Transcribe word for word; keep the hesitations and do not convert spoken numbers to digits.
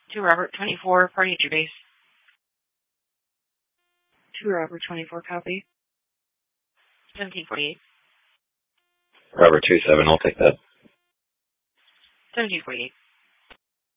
Two Robert twenty-four, party at your base. Two Robert twenty-four, copy. seventeen forty-eight. Robert two seven, I'll take that. seventeen forty-eight.